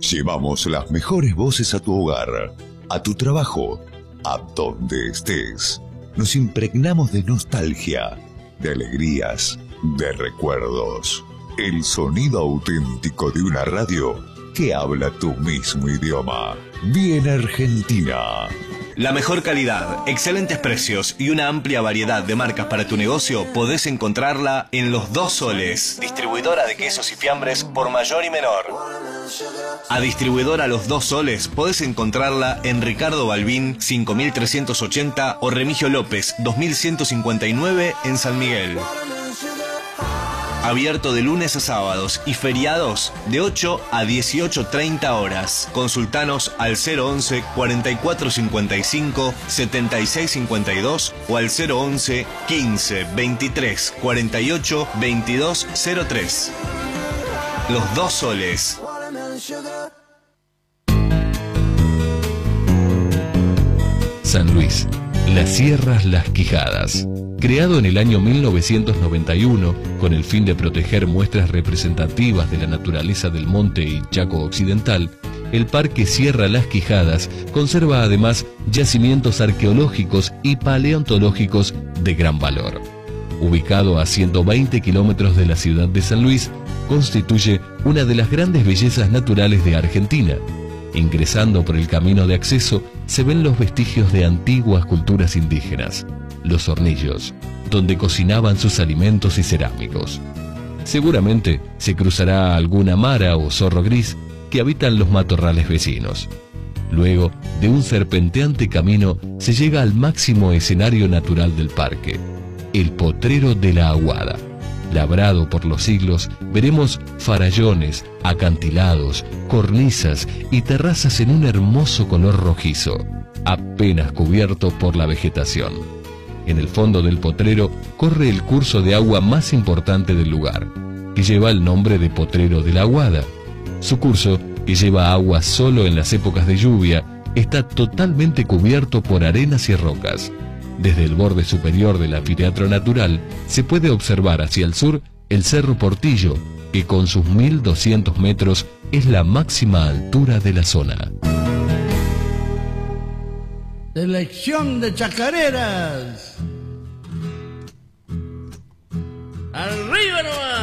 Llevamos las mejores voces a tu hogar, a tu trabajo, a donde estés. Nos impregnamos de nostalgia, de alegrías, de recuerdos. El sonido auténtico de una radio que habla tu mismo idioma. Bien Argentina. La mejor calidad, excelentes precios y una amplia variedad de marcas para tu negocio podés encontrarla en Los Dos Soles, distribuidora de quesos y fiambres por mayor y menor. A distribuidora Los Dos Soles podés encontrarla en Ricardo Balbín 5380 o Remigio López 2159 en San Miguel. Abierto de lunes a sábados y feriados de 8 a 18:30 horas. Consultanos al 011 4455 7652 o al 011 15 23 48 2203. Los Dos Soles. San Luis, las Sierras Las Quijadas. Creado en el año 1991 con el fin de proteger muestras representativas de la naturaleza del Monte y Chaco Occidental, el Parque Sierra Las Quijadas conserva además yacimientos arqueológicos y paleontológicos de gran valor. Ubicado a 120 kilómetros de la ciudad de San Luis, constituye una de las grandes bellezas naturales de Argentina. Ingresando por el camino de acceso se ven los vestigios de antiguas culturas indígenas, los hornillos, donde cocinaban sus alimentos y cerámicos. Seguramente se cruzará alguna mara o zorro gris que habitan los matorrales vecinos. Luego de un serpenteante camino se llega al máximo escenario natural del parque, el Potrero de la Aguada. Labrado por los siglos, veremos farallones, acantilados, cornisas y terrazas en un hermoso color rojizo, apenas cubierto por la vegetación. En el fondo del potrero corre el curso de agua más importante del lugar, que lleva el nombre de Potrero de la Aguada. Su curso, que lleva agua solo en las épocas de lluvia, está totalmente cubierto por arenas y rocas. Desde el borde superior del anfiteatro natural se puede observar hacia el sur el Cerro Portillo, que con sus 1200 metros es la máxima altura de la zona. Selección de chacareras. ¡Arriba nomás!